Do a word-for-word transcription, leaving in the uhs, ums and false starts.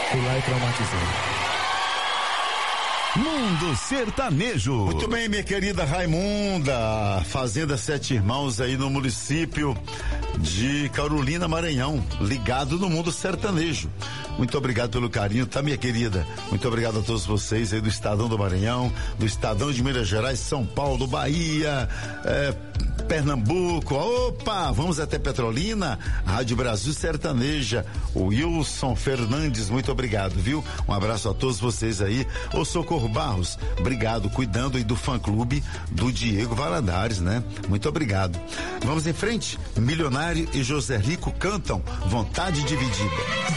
Fui lá e traumatizei. Mundo Sertanejo. Muito bem, minha querida Raimunda, Fazenda Sete Irmãos aí no município de Carolina, Maranhão, ligado no Mundo Sertanejo. Muito obrigado pelo carinho, tá, minha querida? Muito obrigado a todos vocês aí do Estadão do Maranhão, do Estadão de Minas Gerais, São Paulo, Bahia, é, Pernambuco. Opa, vamos até Petrolina, Rádio Brasil Sertaneja, o Wilson Fernandes, muito obrigado, viu? Um abraço a todos vocês aí. Ô Socorro Barros, obrigado, cuidando aí do fã-clube do Diego Valadares, né? Muito obrigado. Vamos em frente, Milionário e José Rico cantam Vontade Dividida.